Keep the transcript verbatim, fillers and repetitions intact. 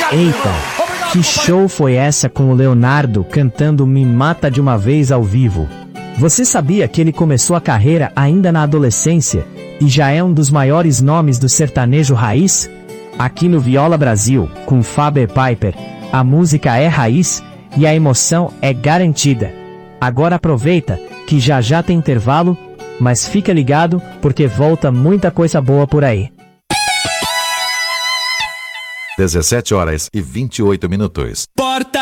Eita, que show foi essa com o Leonardo cantando Me Mata de uma Vez ao vivo? Você sabia que ele começou a carreira ainda na adolescência e já é um dos maiores nomes do sertanejo raiz? Aqui no Viola Brasil, com Faber Piper, a música é raiz e a emoção é garantida. Agora aproveita, que já já tem intervalo, mas fica ligado, porque volta muita coisa boa por aí. dezessete horas e vinte e oito minutos. Porta